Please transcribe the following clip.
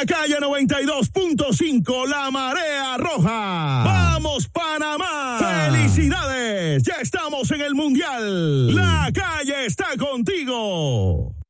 La calle 92.5, La Marea Roja. ¡Vamos, Panamá! ¡Felicidades! Ya estamos en el Mundial. La calle está contigo.